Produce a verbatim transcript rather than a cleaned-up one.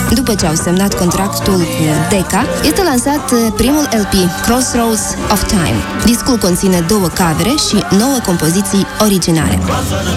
După ce au semnat contractul cu Decca, este lansat primul L P, Crossroads of Time. Discul conține două covere și nouă compoziții originale.